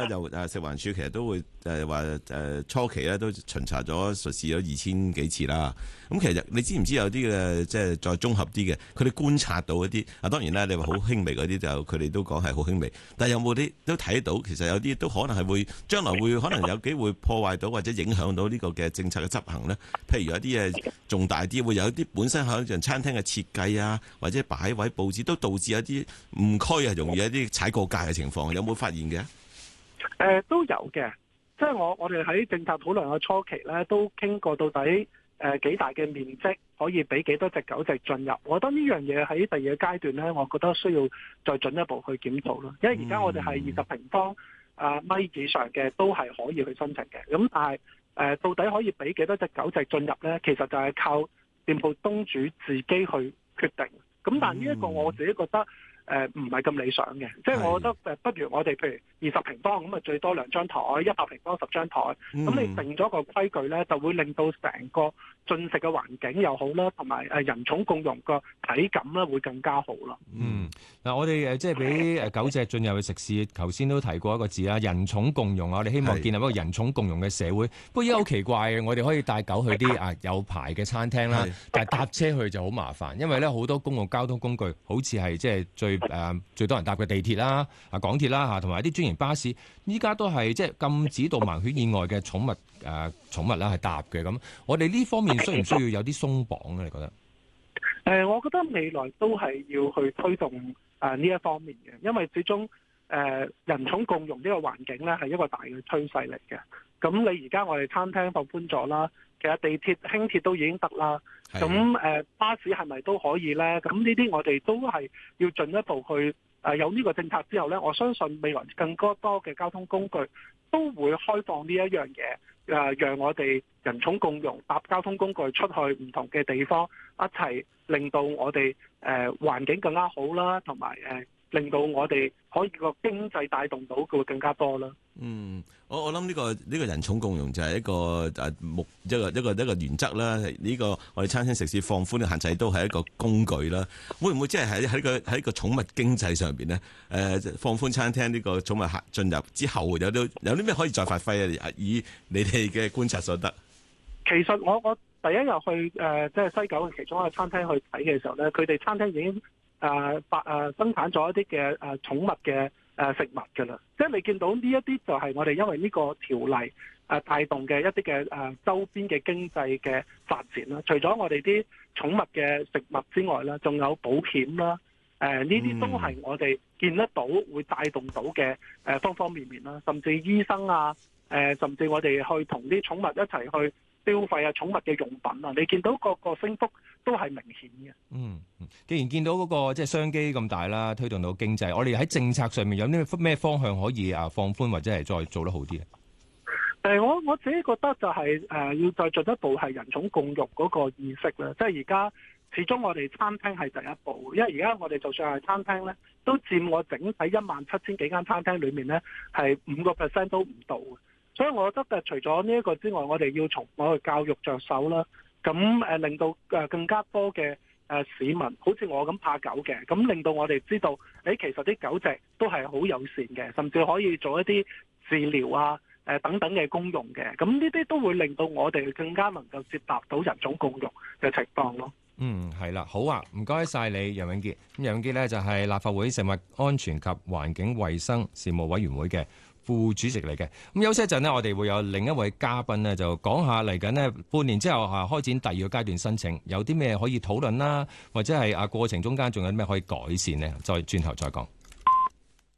咧，就食環署其實都會話初期咧都巡查咗實施咗2000幾次啦。咁其實你知唔知有啲嘅即係再綜合啲嘅，佢哋觀察到一啲當然啦，你話好輕微嗰啲就佢哋都講係好輕微，但係有冇啲都睇到其實有啲都可能係會將來會可能有機會破壞到或者影響到呢個嘅政策嘅執行咧？譬如有啲嘢重大啲，會有啲本身喺人餐廳嘅設計啊，或者擺位佈置都導致一啲誤區啊，容易一啲踩過界嘅情況，有冇發現嘅？ 都有嘅，即係我哋喺政策討論嘅初期咧，都傾過到底幾大嘅面積可以俾幾多隻狗隻進入。我覺得呢樣嘢喺第二個階段咧，我覺得需要再進一步去檢討咯。因為而家我哋係20平方米以上嘅都係可以去申請嘅。咁但係到底可以俾幾多隻狗隻進入咧？其實就係靠店鋪東主自己去決定。咁但係呢一個我自己覺得唔係咁理想嘅，即係我覺得不如我哋譬如20平方咁啊，最多2張台，100平方10張台，咁你定咗個規矩咧，就會令到成個進食嘅環境又好啦，同埋人寵共融個體感咧會更加好咯。 嗱，我哋即係俾狗隻進入去食肆，頭先都提過一個字啦，人寵共融啊，我哋希望建立一個人寵共融嘅社會。不過依家好奇怪嘅，我哋可以帶狗去啲有牌嘅餐廳啦，但係搭車去就好麻煩，因為咧好多公共交通工具好似係即係最多人搭嘅地鐵啦、港鐵啦同埋啲專營巴士，依家都係即係禁止導盲犬以外嘅寵物啦係搭嘅。咁我哋呢方面需唔需要有啲鬆綁咧？你覺得？ 我覺得未來都係要去推動呢一方面嘅，因為始終人寵共融呢個環境咧係一個大嘅趨勢嚟嘅。咁你而家我哋餐廳放寬咗啦，其實地鐵、輕鐵都已經得啦。咁巴士係咪都可以咧？咁呢啲我哋都係要進一步去有呢個政策之後咧，我相信未來更加多嘅交通工具都會開放呢一樣嘢，讓我哋人寵共融搭交通工具出去唔同嘅地方，一齊令到我哋環境更加好啦，同埋令到我哋可以個經濟帶動到嘅會更加多啦。 我諗呢個人寵共融就係一個一個原則啦。呢個我哋餐廳食肆放寬嘅限制都係一個工具啦。會唔會即係喺個寵物經濟上邊咧？放寬餐廳呢個寵物客進入之後，有啲咩可以再發揮啊？以你哋嘅觀察所得。 其實我第一日去即係西九嘅其中一個餐廳去睇嘅時候咧，佢哋餐廳已經生產咗一啲嘅寵物嘅食物㗎啦。即係你見到呢一啲就係我哋因為呢個條例帶動嘅一啲嘅周邊嘅經濟嘅發展啦。除咗我哋啲寵物嘅食物之外啦，仲有保險啦，呢啲都係我哋見得到會帶動到嘅方方面面啦。甚至醫生啊，甚至我哋去同啲寵物一齊去消費寵物嘅用品啊，你見到個升幅都係明顯嘅。 既然見到嗰個即係商機咁大啦，推動到經濟，我哋喺政策上面有啲咩方向可以放寬或者係再做得好啲咧？ 我自己覺得就係要再進一步係人寵共融嗰個意識啦。即係而家始終我哋餐廳係第一步，因為而家我哋就算係餐廳咧，都佔我整體17000幾間餐廳裏面咧係5% 都唔到嘅。所以我覺得除咗呢一個之外，我哋要從我嘅教育着手啦。咁令到更加多嘅市民，好似我咁怕狗嘅，咁令到我哋知道，其實啲狗隻都係好友善嘅，甚至可以做一啲治療啊等等嘅功用嘅。咁呢啲都會令到我哋更加能夠接納到人寵共融嘅情況咯。 係啦，好啊，唔該晒你，楊永杰。咁楊永杰呢，就係立法會食物安全及環境衛生事務委員會嘅副主席嚟嘅。咁休息一陣呢，我哋會有另一位嘉賓呢，就講下嚟緊呢半年之後開展第二個階段申請，有啲咩可以討論啦，或者係過程中間仲有啲咩可以改善呢？再轉頭再講。